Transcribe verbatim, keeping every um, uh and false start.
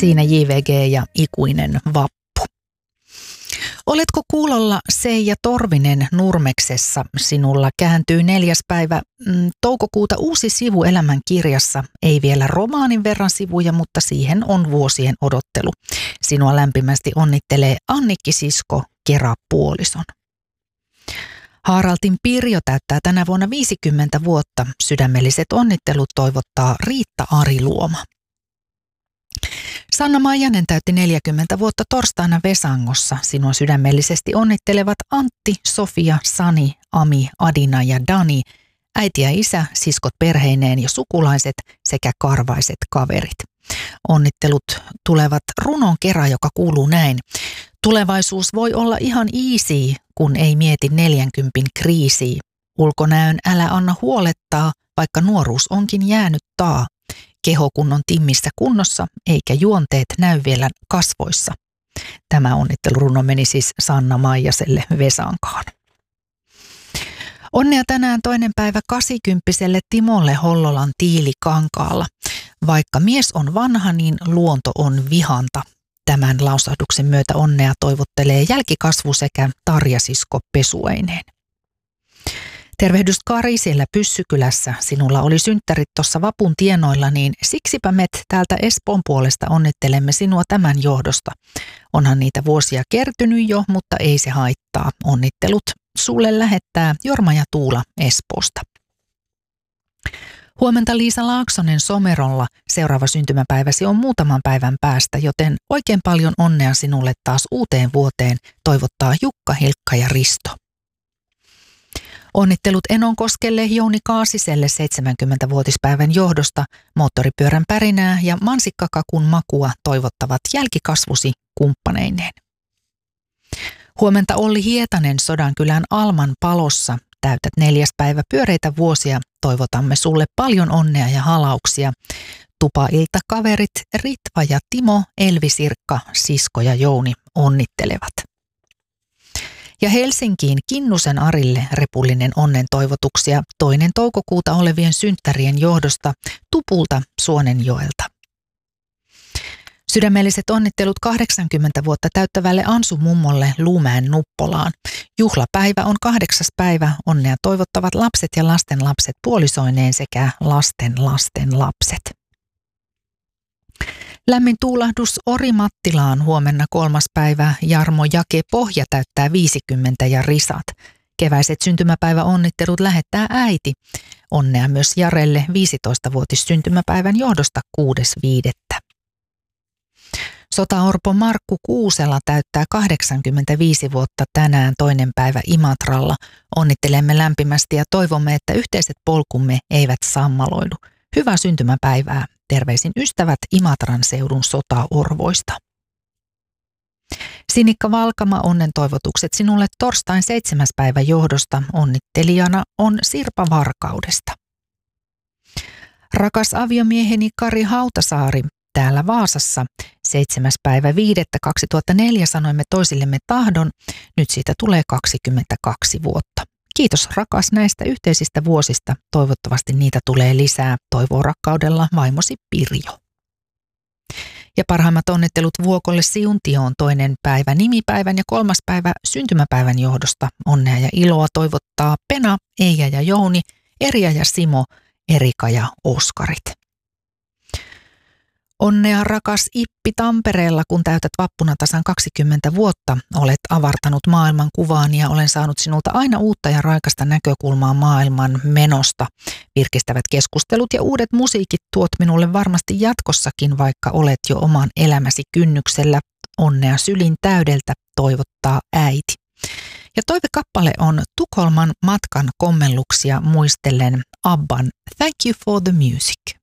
Siinä J V G ja Ikuinen vappu. Oletko kuulolla Seija Torvinen Nurmeksessa? Sinulla kääntyy neljäs päivä mm, toukokuuta uusi sivu elämän kirjassa. Ei vielä romaanin verran sivuja, mutta siihen on vuosien odottelu. Sinua lämpimästi onnittelee Annikki Sisko Kera-puolison. Haaraltin Pirjo täyttää tänä vuonna viisikymmentä vuotta. Sydämelliset onnittelut toivottaa Riitta Ariluoma. Sanna Maijanen täytti neljäkymmentä vuotta torstaina Vesangossa. Sinua sydämellisesti onnittelevat Antti, Sofia, Sani, Ami, Adina ja Dani, äiti ja isä, siskot perheineen ja sukulaiset sekä karvaiset kaverit. Onnittelut tulevat runon kerran, joka kuuluu näin. Tulevaisuus voi olla ihan easy, kun ei mieti neljänkympin kriisiä. Ulkonäön älä anna huolettaa, vaikka nuoruus onkin jäänyt taa. Keho kun on timmissä kunnossa, eikä juonteet näy vielä kasvoissa. Tämä onnitteluruno meni siis Sanna Maijaselle Vesankaan. Onnea tänään toinen päivä kasikymppiselle Timolle Hollolan Tiilikankaalla. Vaikka mies on vanha, niin luonto on vihanta. Tämän lausahduksen myötä onnea toivottelee jälkikasvu sekä Tarja-sisko pesueineen. Tervehdys Kari siellä Pyssykylässä. Sinulla oli synttärit tuossa vapun tienoilla, niin siksipä met täältä Espoon puolesta onnittelemme sinua tämän johdosta. Onhan niitä vuosia kertynyt jo, mutta ei se haittaa. Onnittelut sulle lähettää Jorma ja Tuula Espoosta. Huomenta Liisa Laaksonen Somerolla. Seuraava syntymäpäiväsi on muutaman päivän päästä, joten oikein paljon onnea sinulle taas uuteen vuoteen, toivottaa Jukka, Hilkka ja Risto. Onnittelut Enonkoskelle Jouni Kaasiselle seitsemänkymmenvuotispäivän johdosta. Moottoripyörän pärinää ja mansikkakakun makua toivottavat jälkikasvusi kumppaneineen. Huomenta Olli Hietanen Sodankylän Alman Palossa. Täytät neljäs päivä pyöreitä vuosia. Toivotamme sulle paljon onnea ja halauksia. Tupailta kaverit Ritva ja Timo, Elvi Sirkka, Sisko ja Jouni onnittelevat. Ja Helsinkiin Kinnusen Arille repullinen onnen toivotuksia toinen toukokuuta olevien synttärien johdosta Tupulta Suonenjoelta. Sydämelliset onnittelut kahdeksankymmentä vuotta täyttävälle Ansu mummolle Luumäen Nuppolaan. Juhlapäivä on kahdeksas päivä. Onnea toivottavat lapset ja lasten lapset puolisoineen sekä lasten lasten lapset. Lämmin tuulahdus Orimattilaan huomenna kolmas päivä. Jarmo Jake Pohja täyttää viisikymmentä ja risat. Keväiset syntymäpäiväonnittelut lähettää äiti. Onnea myös Jarelle viisitoistavuotis syntymäpäivän johdosta kuudes viidettä. Sotaorpo Markku Kuusela täyttää kahdeksankymmentäviisi vuotta tänään toinen päivä Imatralla. Onnittelemme lämpimästi ja toivomme, että yhteiset polkumme eivät sammaloidu. Hyvää syntymäpäivää. Terveisin ystävät Imatran seudun sotaorvoista. Sinikka Valkama, onnen toivotukset sinulle torstain seitsemäs päivä johdosta. Onnittelijana on Sirpa Varkaudesta. Rakas aviomieheni Kari Hautasaari, täällä Vaasassa. seitsemäs päivä viidettä kaksituhattaneljä sanoimme toisillemme tahdon. Nyt siitä tulee kaksikymmentäkaksi vuotta. Kiitos rakas näistä yhteisistä vuosista. Toivottavasti niitä tulee lisää. Toivoo rakkaudella vaimosi Pirjo. Ja parhaimmat onnittelut Vuokolle Siuntioon toinen päivä nimipäivän ja kolmas päivä syntymäpäivän johdosta. Onnea ja iloa toivottaa Pena, Eija ja Jouni, Erja ja Simo, Erika ja Oskarit. Onnea rakas Ippi Tampereella, kun täytät vappuna tasan kaksikymmentä vuotta. Olet avartanut maailman kuvaan ja olen saanut sinulta aina uutta ja raikasta näkökulmaa maailman menosta. Virkistävät keskustelut ja uudet musiikit tuot minulle varmasti jatkossakin, vaikka olet jo oman elämäsi kynnyksellä. Onnea sylin täydeltä toivottaa äiti. Ja toivekappale on Tukholman matkan kommelluksia muistellen Abban Thank You for the Music.